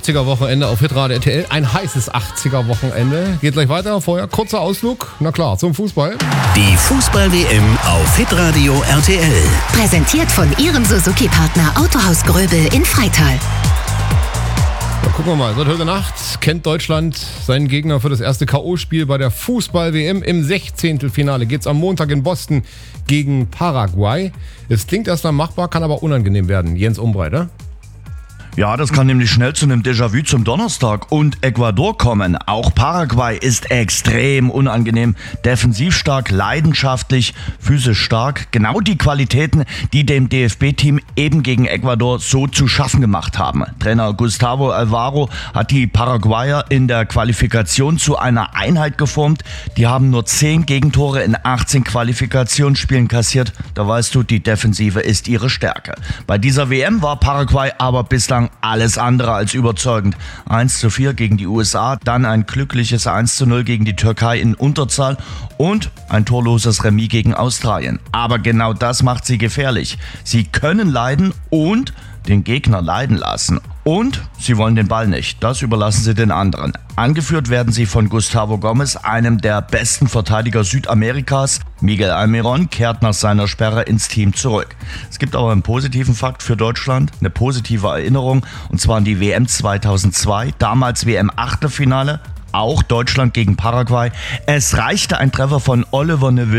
80er-Wochenende auf Hitradio RTL. Ein heißes 80er-Wochenende. Geht gleich weiter. Vorher kurzer Ausflug. Na klar, zum Fußball. Die Fußball-WM auf Hitradio RTL. Präsentiert von Ihrem Suzuki-Partner Autohaus Gröbel in Freital. Ja, gucken wir mal. Seit heute Nacht kennt Deutschland seinen Gegner für das erste K.O.-Spiel bei der Fußball-WM. Im 16. Finale geht's am Montag in Boston gegen Paraguay. Es klingt erstmal machbar, kann aber unangenehm werden. Jens Umbreit, Ja, das kann nämlich schnell zu einem Déjà-vu zum Donnerstag und Ecuador kommen. Auch Paraguay ist extrem unangenehm, defensiv stark, leidenschaftlich, physisch stark. Genau die Qualitäten, die dem DFB-Team eben gegen Ecuador so zu schaffen gemacht haben. Trainer Gustavo Alvaro hat die Paraguayer in der Qualifikation zu einer Einheit geformt. Die haben nur 10 Gegentore in 18 Qualifikationsspielen kassiert. Da weißt du, die Defensive ist ihre Stärke. Bei dieser WM war Paraguay aber bislang alles andere als überzeugend. 1:4 gegen die USA, dann ein glückliches 1:0 gegen die Türkei in Unterzahl und ein torloses Remis gegen Australien. Aber genau das macht sie gefährlich. Sie können leiden und den Gegner leiden lassen. Und sie wollen den Ball nicht. Das überlassen sie den anderen. Angeführt werden sie von Gustavo Gomes, einem der besten Verteidiger Südamerikas. Miguel Almiron kehrt nach seiner Sperre ins Team zurück. Es gibt aber einen positiven Fakt für Deutschland, eine positive Erinnerung, und zwar an die WM 2002, damals WM-Achtelfinale, auch Deutschland gegen Paraguay. Es reichte ein Treffer von Oliver Neville